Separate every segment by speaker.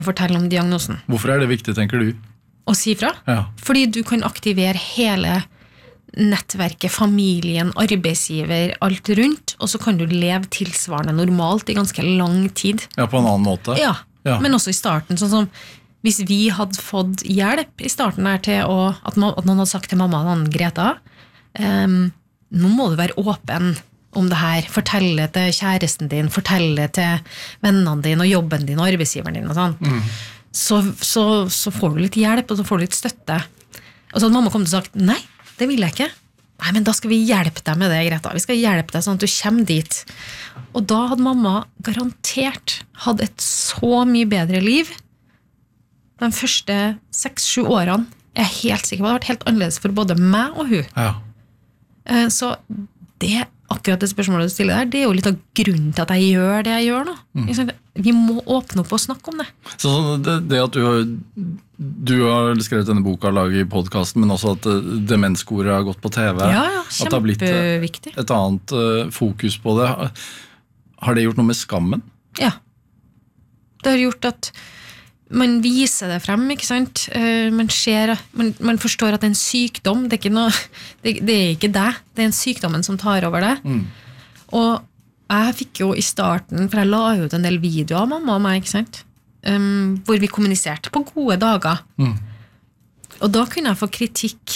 Speaker 1: fortelle om diagnosen.
Speaker 2: Hvorfor det viktig, tenker du?
Speaker 1: Å si fra?
Speaker 2: Ja.
Speaker 1: Fordi du kan aktivere hele nettverket, familien, arbeidsgiver, alt rundt, og så kan du leve tilsvarende normalt i ganske lang tid.
Speaker 2: Ja, på en annen måte.
Speaker 1: Ja,
Speaker 2: Ja.
Speaker 1: men også i starten, sånn som hvis vi hadde fått hjelp i starten der til at noen hadde sagt til mamma og Greta, nå må du være åpen om det her, fortelle til kjæresten din, fortelle til vennene dine og jobben din og arbeidsgiveren din og sånn. Så får du litt hjelp, og så får du litt støtte. Og så hadde mamma kommet og sagt, nei, det vil jeg ikke. Nei, men da skal vi hjelpe deg med det, Greta. Vi skal hjelpe deg sånn at du kommer dit. Og da hadde mamma garantert hatt et så mye bedre liv. De første 6-7 årene er jeg helt sikker på. Det har vært helt annerledes for både meg og hun.
Speaker 2: Ja.
Speaker 1: Så det, akkurat det spørsmålet du stiller der, det er jo litt av grunnen til at jeg gjør det jeg gjør nå. Vi må åpne opp og snakke om det.
Speaker 2: Så det at du har skrevet denne boka, laget i podcasten, men også at demenskoret har gått på TV,
Speaker 1: Ja,
Speaker 2: at det har blitt
Speaker 1: kjempeviktig.
Speaker 2: et annet fokus på det. Har det gjort noe med skammen?
Speaker 1: Ja. Det har gjort at man viser det frem, ikke sant? Man forstår at det er en sykdom, det er ikke noe, det er ikke det, det er en sykdommen som tar over det. Og jeg fikk jo i starten, for jeg la jo ut en del videoer av mamma og meg, ikke sant? Hvor vi kommuniserte på gode dager. Og da kunne jeg få kritikk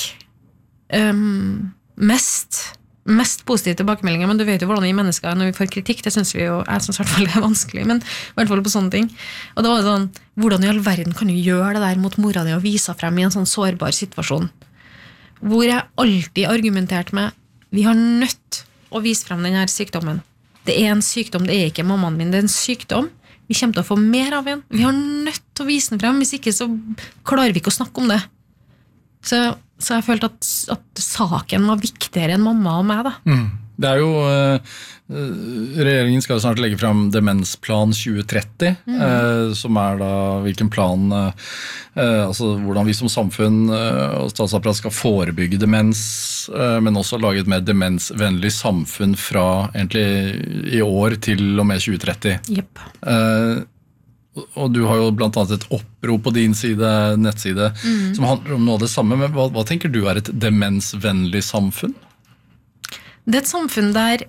Speaker 1: mest positive tilbakemeldinger, men du vet jo hvordan vi mennesker når vi får kritikk, det synes vi jo, jeg synes i hvert fall det er vanskelig, men i hvert fall på sånne ting. Og da var det sånn, hvordan i all verden kan du gjøre det der mot mora di og vise frem i en sånn sårbar situasjon? Hvor jeg alltid argumenterte med, vi har nødt å vise frem denne sykdommen. Det er en sykdom, det er ikke mammaen min, det er en sykdom. Vi kommer til å få mer av den. Vi har nødt til å vise den frem, hvis ikke så klarer vi ikke å snakke om det. Så jeg følte at saken var viktigere enn mamma og meg da.
Speaker 2: Det er jo, regjeringen skal snart legge frem Demensplan 2030, som er da hvilken plan, altså hvordan vi som samfunn og statsapparat skal forebygge demens, men også lage et mer demensvennlig samfunn fra egentlig i år til og med 2030.
Speaker 1: Jepp.
Speaker 2: Og du har jo blant annet et opprop på din nettside, som handler om noe av det samme, men hva tenker du er et demensvennlig samfunn?
Speaker 1: Det er et samfunn der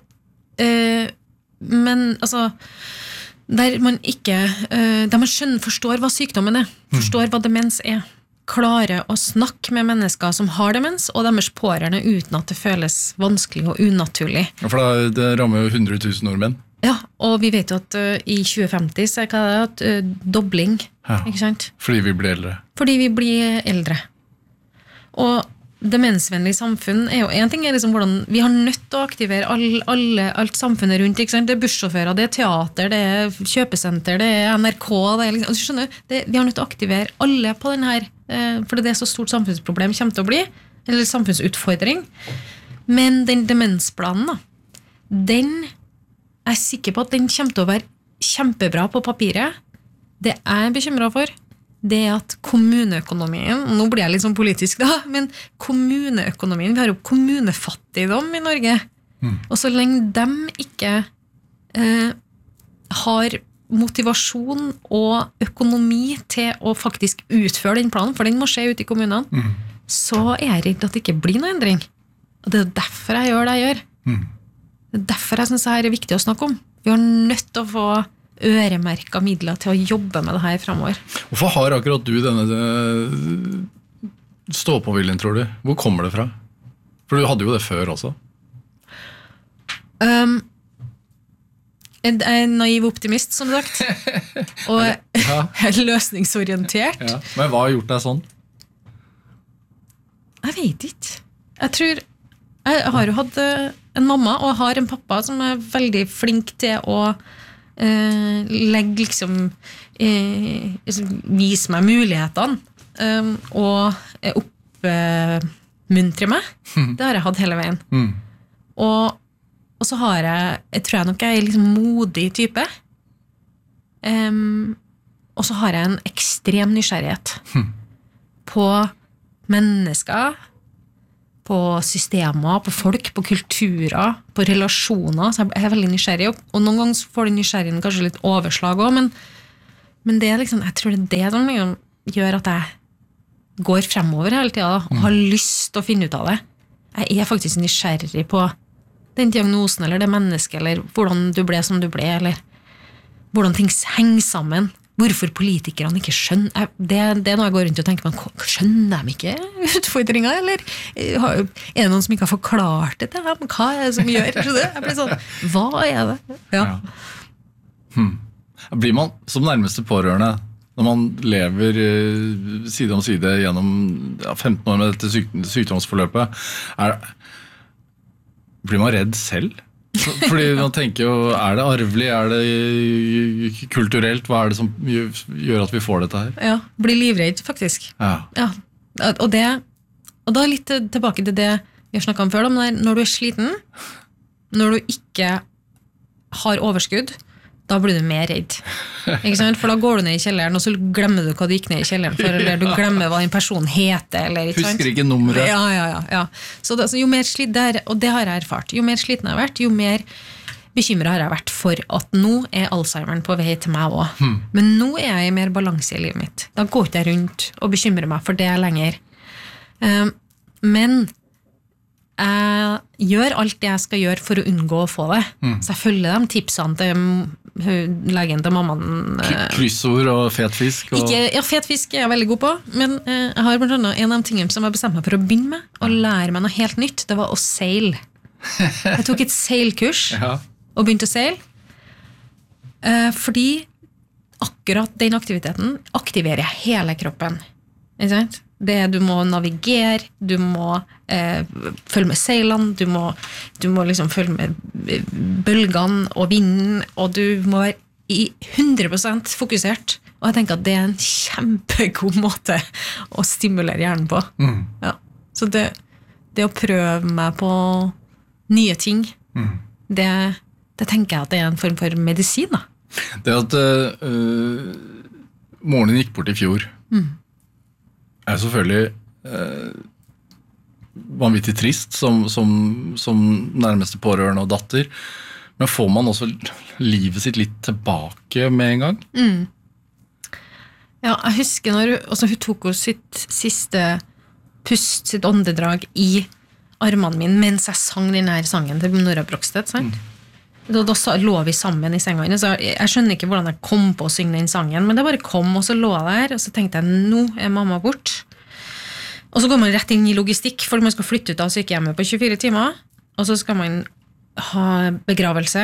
Speaker 1: der man ikke der man forstår hva sykdommen er, forstår hva demens er, klarer å snakke med mennesker som har demens og deres pårørende uten at det føles vanskelig og unaturlig.
Speaker 2: Ja, for det rammer jo 100 000 nordmenn.
Speaker 1: Ja, og vi vet jo at i 2050 så er det dobling, ikke sant?
Speaker 2: Fordi vi blir eldre.
Speaker 1: Fordi vi blir eldre. Og demensvennlig samfunn er jo en ting er liksom hvordan vi har nødt til å aktivere alt samfunnet rundt, ikke sant? Det er bussjåfører, det er teater, det er kjøpesenter, det er NRK, det er liksom, skjønner du? Vi har nødt til å aktivere alle på den her, for det er så stort samfunnsproblem kommer til å bli, eller samfunnsutfordring. Men den demensplanen da, den er jeg sikker på at den kommer til å være kjempebra på papiret. Det jeg er bekymret for, det er at kommuneøkonomien, nå blir jeg litt sånn politisk da, men kommuneøkonomien, vi har jo kommunefattigdom i Norge, og så lenge de ikke har motivasjon og økonomi til å faktisk utføre den planen, for den må skje ute i kommunene, så er jeg redd at det ikke blir noe endring. Og det er derfor jeg gjør det jeg gjør. Det er derfor jeg synes det her er viktig å snakke om. Vi har nødt til å få øremerket midler til å jobbe med det her fremover.
Speaker 2: Hvorfor har akkurat du denne stå-på-viljen, tror du? Hvor kommer det fra? For du hadde jo det før også.
Speaker 1: Jeg er en naiv optimist, som sagt. Og løsningsorientert.
Speaker 2: Ja. Men hva har gjort deg sånn?
Speaker 1: Jeg vet ikke. Jeg tror jeg har jo hatt en mamma og jeg har en pappa som er veldig flink til å legge liksom vise meg mulighetene og oppmuntre meg. Det har jeg hatt hele veien. Og så har jeg tror jeg nok jeg er liksom modig type. Og så har jeg en ekstrem nysgjerrighet på mennesker, på systemer, på folk, på kulturer, på relasjoner, så jeg er veldig nysgjerrig, og noen ganger får den nysgjerrigheten kanskje litt overslag også, Men det liksom, jeg tror det er det som liksom gjør at jeg går fremover hele tiden, og har lyst til å finne ut av det. Jeg er faktisk nysgjerrig på den diagnosen, eller det mennesket, eller hvordan du ble som du ble, eller hvordan ting henger sammen. Hvorfor politikerne ikke skjønner. Det er noe jeg går rundt og tenker på, skjønner de ikke utfordringer, eller er det noen som ikke har forklart det til dem? Hva er det som gjør det? Jeg blir sånn, hva er det? Ja.
Speaker 2: Blir man som nærmeste pårørende, når man lever side om side gjennom 15 år med dette sykdomsforløpet, blir man redd selv? Fordi man tenker jo, det arvelig, det kulturelt, hva det som gjør at vi får dette her?
Speaker 1: Ja, blir livredd faktisk. Ja. Og da litt tilbake til det vi har snakket om før, når du er sliten, når du ikke har overskudd, da blir du mer redd. Ikke sant? For da går du ned i kjelleren, og så glemmer du hva du gikk ned i kjelleren for, eller du glemmer hva den personen heter, eller ikke sant?
Speaker 2: Husker ikke nummeret.
Speaker 1: Ja. Så jo mer sliten, og det har jeg erfart, jo mer sliten jeg har vært, jo mer bekymret har jeg vært for at nå er Alzheimeren på vei til meg også. Men nå er jeg i mer balanse i livet mitt. Da går ikke jeg rundt og bekymrer meg for det lenger. Men jeg gjør alt det jeg skal gjøre for å unngå å få det. Så jeg følger de tipsene til legen til mammaen.
Speaker 2: Kryssord og fetfisk?
Speaker 1: Fetfisk er jeg veldig god på, men jeg har blant annet en av de tingene som jeg bestemte meg for å begynne med, å lære meg noe helt nytt, det var å seile. Jeg tok et seilkurs, og begynte å seile, fordi akkurat den aktiviteten aktiverer hele kroppen. Ikke sant? Du må navigere, du må følge med seilene, du må liksom følge med bølgene og vinden, og du må være i 100% fokusert. Og jeg tenker at det er en kjempegod måte å stimulere hjernen på. Ja. Så det å prøve meg på nye ting, det tenker jeg at det er en form for medisin. Da.
Speaker 2: Det at moren gikk bort i fjor, er selvfølgelig vanvittig trist som nærmeste pårørende og datter, men får man også livet sitt litt tilbake med en gang?
Speaker 1: Ja, jeg husker når hun tok sitt siste pust, sitt åndedrag i armene mine mens jeg sang den her sangen til Nora Brogstedt, sant? Da lå vi sammen i senga. Jeg skjønner ikke hvordan jeg kom på å synge den sangen, men det bare kom, og så lå jeg der, og så tenkte jeg, nå er mamma bort. Og så går man rett inn i logistikk, for man skal flytte ut av sykehjemmet på 24 timer, og så skal man ha begravelse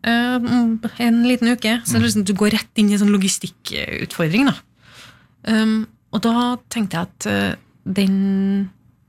Speaker 1: en liten uke, så liksom, du går rett inn i en sånn logistikkutfordring. Da. Og da tenkte jeg at den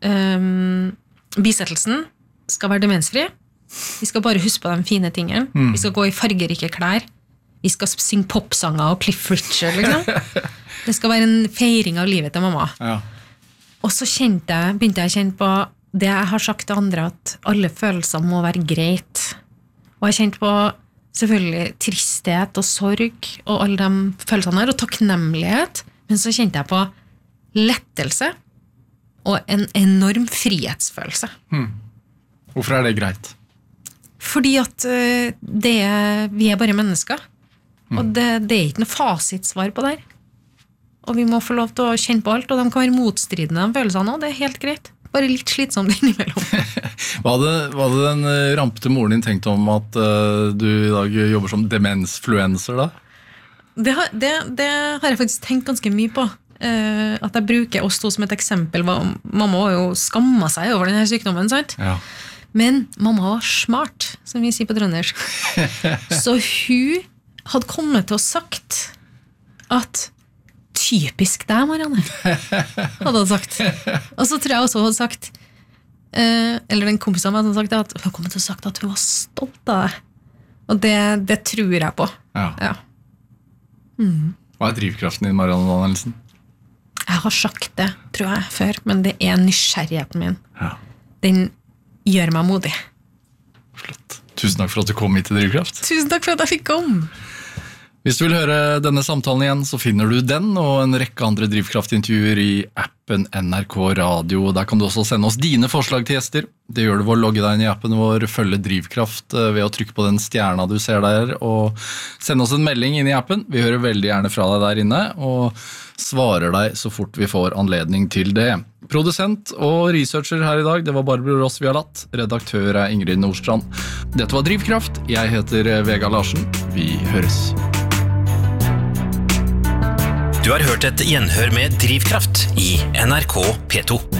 Speaker 1: bisettelsen skal være demensfri. Vi skal bare huske på de fine tingene. Vi skal gå i fargerike klær. Vi skal synge popsanger og Cliff Richard, liksom. Det skal være en feiring av livet til mamma. Ja. Og så begynte jeg å kjenne på det jeg har sagt til andre, at alle følelser må være greit. Og jeg kjente på selvfølgelig tristhet og sorg og alle de følelsene her, og takknemlighet. Men så kjente jeg på lettelse og en enorm frihetsfølelse.
Speaker 2: Hvorfor er det greit?
Speaker 1: Fordi at vi er bare mennesker. Og det er ikke noe fasitsvar på det her. Og vi må få lov til å kjenne på alt, og de kan være motstridende, de følelsene også, det er helt greit. Bare litt slitsomt innimellom.
Speaker 2: Hva hadde den rampete moren din tenkt om at du i dag jobber som demensfluencer da?
Speaker 1: Det har jeg faktisk tenkt ganske mye på. At jeg bruker oss to som et eksempel. Mamma har jo skammet seg over denne sykdommen, sant? Ja. Men mamma var smart, som vi sier på trøndersk. Så hun hadde kommet til å sagt at typisk deg, Marianne, hadde hun sagt. Og så tror jeg også hun hadde sagt, eller den kompisen hadde sagt, at hun hadde kommet til å sagt at hun var stolt av deg. Og det tror jeg på. Ja.
Speaker 2: Hva er drivkraften din, Marianne Danielsen?
Speaker 1: Jeg har sagt det, tror jeg, før, men det er nysgjerrigheten min. Ja. Den gjør meg modig.
Speaker 2: Flott. Tusen takk for at du kom hit til Drivkraft.
Speaker 1: Tusen takk for at jeg fikk komme.
Speaker 2: Hvis du vil høre denne samtalen igjen, så finner du den og en rekke andre drivkraftintervjuer i appen NRK Radio. Der kan du også sende oss dine forslag til gjester. Det gjør du ved å logge deg inn i appen vår, følge Drivkraft ved å trykke på den stjerna du ser der, og sende oss en melding inn i appen. Vi hører veldig gjerne fra deg der inne, og svarer deg så fort vi får anledning til det. Produsent og researcher her i dag, det var Barbro Ross Vialat. Redaktør Ingrid Nordstrand. Dette var Drivkraft. Jeg heter Vegard Larsen. Vi høres.
Speaker 3: Du har hørt et gjenhør med Drivkraft i NRK P2.